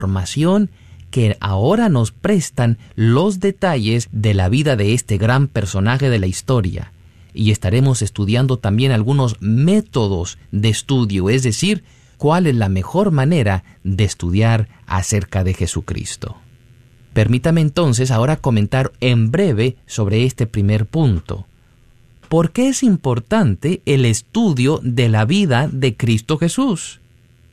información que ahora nos prestan los detalles de la vida de este gran personaje de la historia. Y estaremos estudiando también algunos métodos de estudio, es decir, cuál es la mejor manera de estudiar acerca de Jesucristo. Permítame entonces ahora comentar en breve sobre este primer punto. ¿Por qué es importante el estudio de la vida de Cristo Jesús?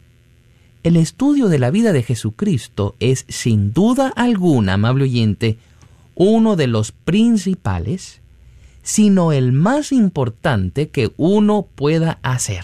El estudio de la vida de Jesucristo es, sin duda alguna, amable oyente, uno de los principales, sino el más importante que uno pueda hacer.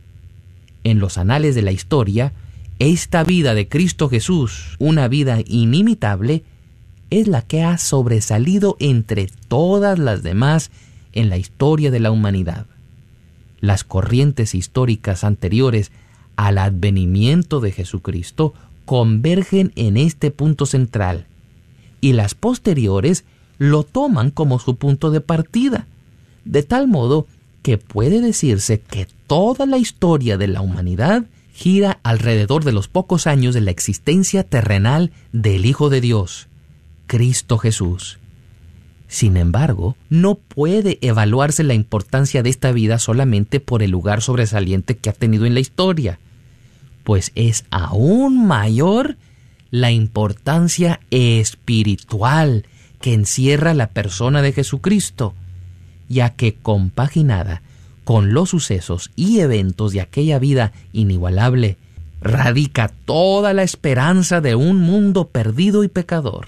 En los anales de la historia, esta vida de Cristo Jesús, una vida inimitable, es la que ha sobresalido entre todas las demás en la historia de la humanidad. Las corrientes históricas anteriores al advenimiento de Jesucristo convergen en este punto central, y las posteriores lo toman como su punto de partida, de tal modo que puede decirse que toda la historia de la humanidad gira alrededor de los pocos años de la existencia terrenal del Hijo de Dios, Cristo Jesús. Sin embargo, no puede evaluarse la importancia de esta vida solamente por el lugar sobresaliente que ha tenido en la historia, pues es aún mayor la importancia espiritual que encierra la persona de Jesucristo, ya que compaginada con los sucesos y eventos de aquella vida inigualable, radica toda la esperanza de un mundo perdido y pecador.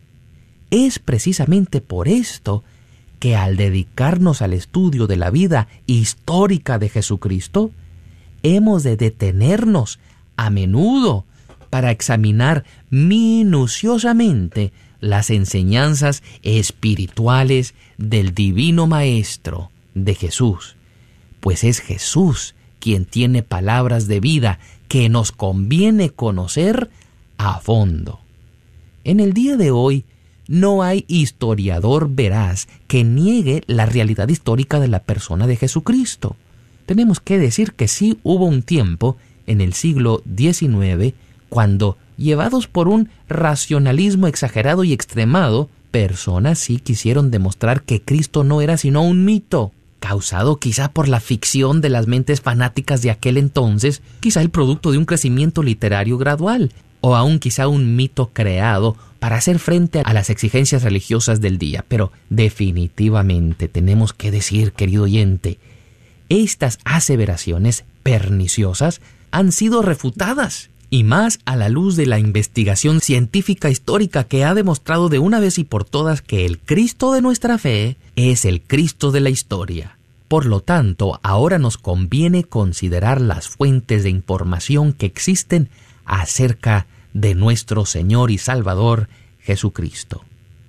Es precisamente por esto que al dedicarnos al estudio de la vida histórica de Jesucristo, hemos de detenernos a menudo para examinar minuciosamente las enseñanzas espirituales del Divino Maestro, de Jesús, pues es Jesús quien tiene palabras de vida que nos conviene conocer a fondo. En el día de hoy, no hay historiador veraz que niegue la realidad histórica de la persona de Jesucristo. Tenemos que decir que sí hubo un tiempo, en el siglo XIX, cuando, llevados por un racionalismo exagerado y extremado, personas sí quisieron demostrar que Cristo no era sino un mito, causado quizá por la ficción de las mentes fanáticas de aquel entonces, quizá el producto de un crecimiento literario gradual, o aún quizá un mito creado para hacer frente a las exigencias religiosas del día. Pero definitivamente tenemos que decir, querido oyente, estas aseveraciones perniciosas han sido refutadas, y más a la luz de la investigación científica histórica que ha demostrado de una vez y por todas que el Cristo de nuestra fe es el Cristo de la historia. Por lo tanto, ahora nos conviene considerar las fuentes de información que existen acerca de nuestro Señor y Salvador Jesucristo.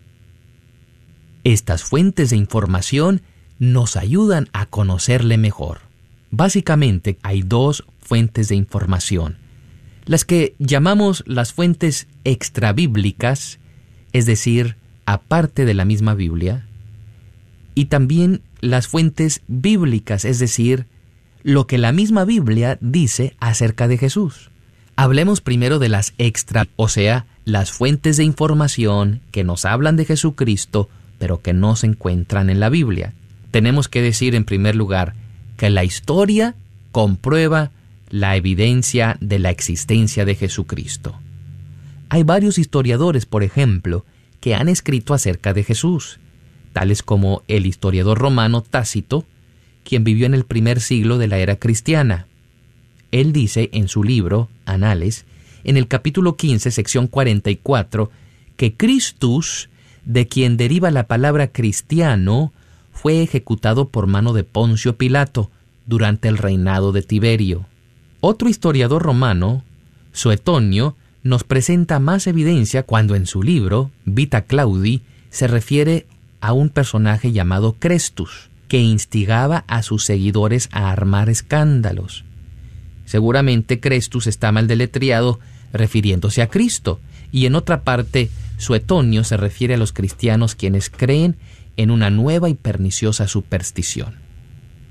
Estas fuentes de información nos ayudan a conocerle mejor. Básicamente hay dos fuentes de información: las que llamamos las fuentes extrabíblicas, es decir, aparte de la misma Biblia, y también las fuentes bíblicas, es decir, lo que la misma Biblia dice acerca de Jesús. Hablemos primero de las extra, o sea, las fuentes de información que nos hablan de Jesucristo, pero que no se encuentran en la Biblia. Tenemos que decir en primer lugar que la historia comprueba la evidencia de la existencia de Jesucristo. Hay varios historiadores, por ejemplo, que han escrito acerca de Jesús, tales como el historiador romano Tácito, quien vivió en el primer siglo de la era cristiana. Él dice en su libro, Anales, en el capítulo 15, sección 44, que Christus, de quien deriva la palabra cristiano, fue ejecutado por mano de Poncio Pilato durante el reinado de Tiberio. Otro historiador romano, Suetonio, nos presenta más evidencia cuando en su libro, Vita Claudi, se refiere a un personaje llamado Crestus, que instigaba a sus seguidores a armar escándalos. Seguramente Crestus está mal deletreado refiriéndose a Cristo, y en otra parte, Suetonio se refiere a los cristianos quienes creen en una nueva y perniciosa superstición.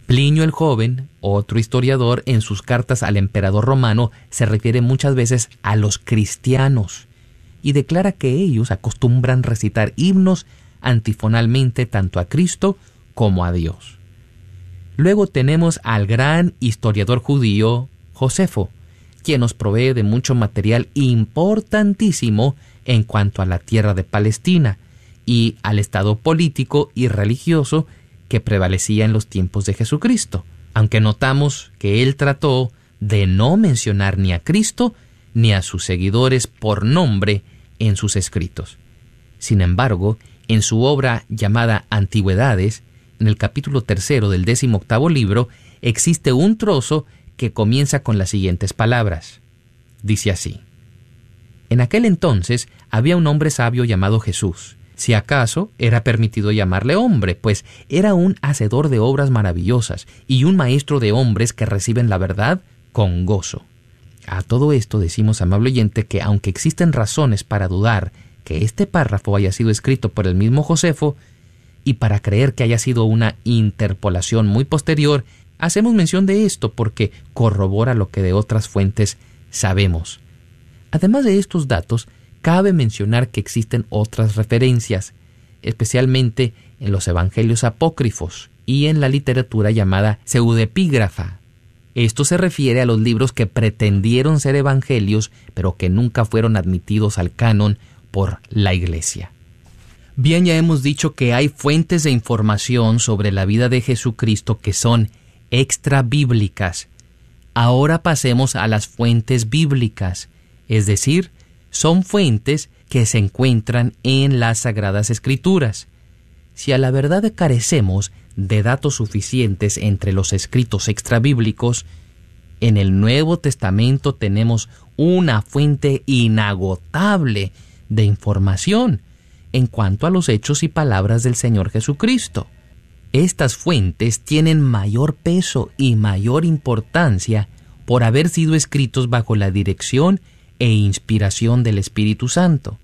Plinio el Joven, otro historiador, en sus cartas al emperador romano, se refiere muchas veces a los cristianos y declara que ellos acostumbran recitar himnos antifonalmente tanto a Cristo como a Dios. Luego tenemos al gran historiador judío Josefo, quien nos provee de mucho material importantísimo en cuanto a la tierra de Palestina y al estado político y religioso que prevalecía en los tiempos de Jesucristo, aunque notamos que él trató de no mencionar ni a Cristo ni a sus seguidores por nombre en sus escritos. Sin embargo, en su obra llamada Antigüedades, en el capítulo 3 del 18º libro, existe un trozo que comienza con las siguientes palabras. Dice así: En aquel entonces había un hombre sabio llamado Jesús. Si acaso era permitido llamarle hombre, pues era un hacedor de obras maravillosas y un maestro de hombres que reciben la verdad con gozo. A todo esto decimos, amable oyente, que aunque existen razones para dudar que este párrafo haya sido escrito por el mismo Josefo y para creer que haya sido una interpolación muy posterior, hacemos mención de esto porque corrobora lo que de otras fuentes sabemos. Además de estos datos, cabe mencionar que existen otras referencias, especialmente en los evangelios apócrifos y en la literatura llamada pseudepígrafa. Esto se refiere a los libros que pretendieron ser evangelios, pero que nunca fueron admitidos al canon por la Iglesia. Bien, ya hemos dicho que hay fuentes de información sobre la vida de Jesucristo que son extrabíblicas. Ahora pasemos a las fuentes bíblicas, es decir, son fuentes que se encuentran en las Sagradas Escrituras. Si a la verdad carecemos de datos suficientes entre los escritos extrabíblicos, en el Nuevo Testamento tenemos una fuente inagotable de información en cuanto a los hechos y palabras del Señor Jesucristo. Estas fuentes tienen mayor peso y mayor importancia por haber sido escritos bajo la dirección e inspiración del Espíritu Santo.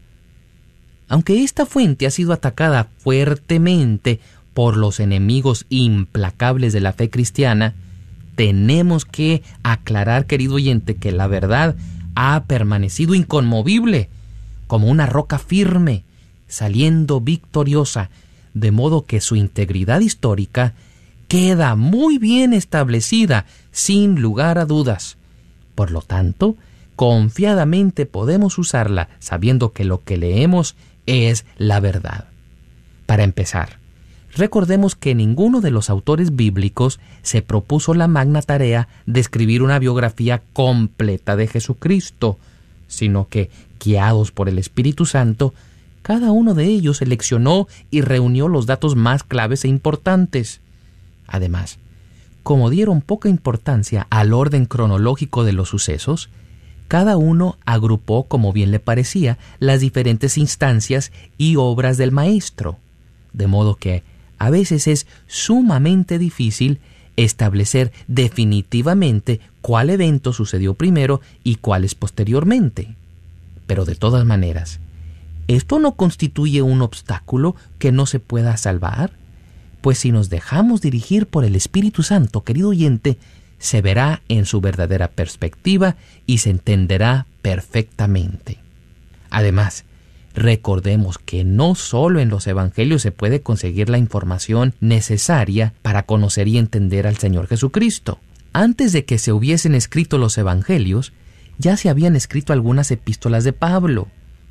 Aunque esta fuente ha sido atacada fuertemente por los enemigos implacables de la fe cristiana, tenemos que aclarar, querido oyente, que la verdad ha permanecido inconmovible, como una roca firme, saliendo victoriosa, de modo que su integridad histórica queda muy bien establecida, sin lugar a dudas. Por lo tanto, confiadamente podemos usarla sabiendo que lo que leemos es la verdad. Para empezar, recordemos que ninguno de los autores bíblicos se propuso la magna tarea de escribir una biografía completa de Jesucristo, sino que, guiados por el Espíritu Santo, cada uno de ellos seleccionó y reunió los datos más claves e importantes. Además, como dieron poca importancia al orden cronológico de los sucesos, cada uno agrupó, como bien le parecía, las diferentes instancias y obras del maestro, de modo que a veces es sumamente difícil establecer definitivamente cuál evento sucedió primero y cuáles posteriormente. Pero de todas maneras, ¿esto no constituye un obstáculo que no se pueda salvar? Pues si nos dejamos dirigir por el Espíritu Santo, querido oyente, se verá en su verdadera perspectiva y se entenderá perfectamente. Además, recordemos que no solo en los evangelios se puede conseguir la información necesaria para conocer y entender al Señor Jesucristo. Antes de que se hubiesen escrito los evangelios, ya se habían escrito algunas epístolas de Pablo.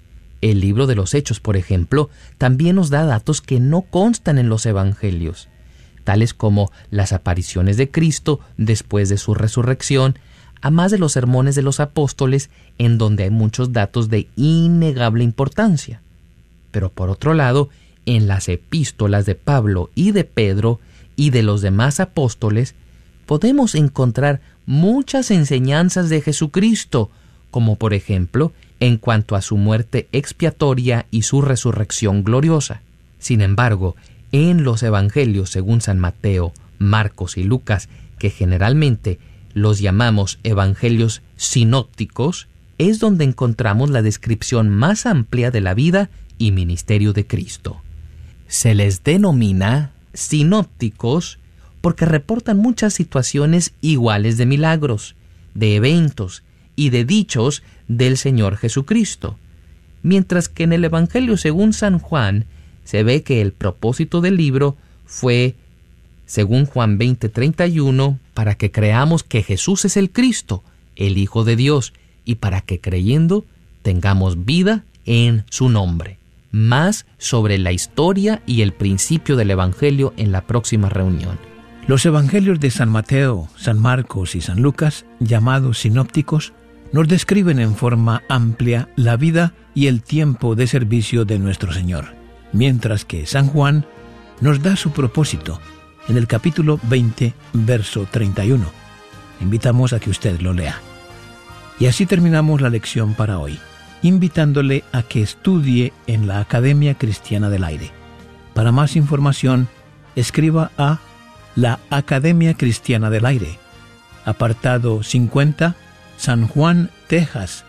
El libro de los Hechos, por ejemplo, también nos da datos que no constan en los evangelios, tales como las apariciones de Cristo después de su resurrección, a más de los sermones de los apóstoles, en donde hay muchos datos de innegable importancia. Pero por otro lado, en las epístolas de Pablo y de Pedro y de los demás apóstoles, podemos encontrar muchas enseñanzas de Jesucristo, como por ejemplo, en cuanto a su muerte expiatoria y su resurrección gloriosa. Sin embargo, en los evangelios según San Mateo, Marcos y Lucas, que generalmente los llamamos evangelios sinópticos, es donde encontramos la descripción más amplia de la vida y ministerio de Cristo. Se les denomina sinópticos porque reportan muchas situaciones iguales de milagros, de eventos y de dichos del Señor Jesucristo. Mientras que en el Evangelio según San Juan se ve que el propósito del libro fue, según Juan 20:31, para que creamos que Jesús es el Cristo, el Hijo de Dios, y para que creyendo tengamos vida en su nombre. Más sobre la historia y el principio del Evangelio en la próxima reunión. Los Evangelios de San Mateo, San Marcos y San Lucas, llamados sinópticos, nos describen en forma amplia la vida y el tiempo de servicio de nuestro Señor, mientras que San Juan nos da su propósito en el capítulo 20, verso 31. Invitamos a que usted lo lea. Y así terminamos la lección para hoy, invitándole a que estudie en la Academia Cristiana del Aire. Para más información, escriba a la Academia Cristiana del Aire, apartado 50, San Juan, Texas,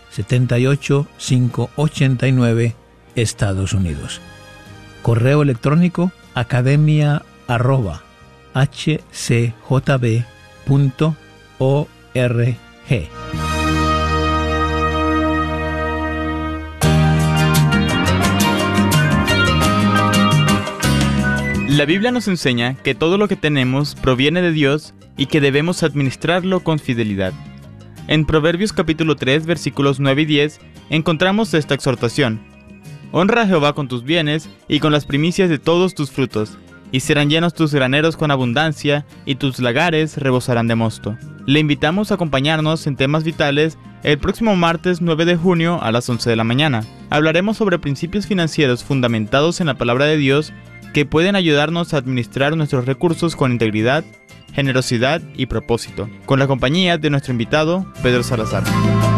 78589, Estados Unidos. Correo electrónico academia@hcjb.org. La Biblia nos enseña que todo lo que tenemos proviene de Dios y que debemos administrarlo con fidelidad. En Proverbios capítulo 3, versículos 9 y 10, encontramos esta exhortación: Honra a Jehová con tus bienes y con las primicias de todos tus frutos, y serán llenos tus graneros con abundancia, y tus lagares rebosarán de mosto. Le invitamos a acompañarnos en Temas Vitales el próximo martes 9 de junio a las 11 de la mañana. Hablaremos sobre principios financieros fundamentados en la palabra de Dios que pueden ayudarnos a administrar nuestros recursos con integridad, generosidad y propósito, con la compañía de nuestro invitado, Pedro Salazar.